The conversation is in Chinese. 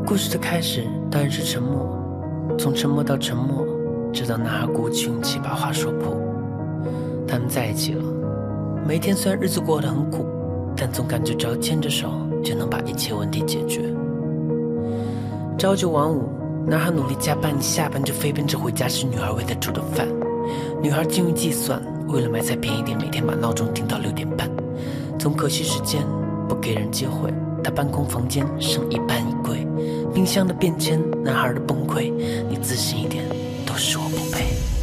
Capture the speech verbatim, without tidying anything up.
故事的开始当然是沉默，从沉默到沉默，直到男孩鼓起勇气把话说破。他们在一起了，每一天虽然日子过得很苦，但总感觉只要牵着手就能把一切问题解决。朝九晚五，男孩努力加班，下班就飞奔着回家吃女孩为他煮的饭。女孩精于计算，为了买菜便宜点，每天把闹钟定到六点半。总可惜时间不给人机会，他搬空房间，剩一半衣柜。冰箱的变迁，男孩的崩溃，你自信一点，都是我不配。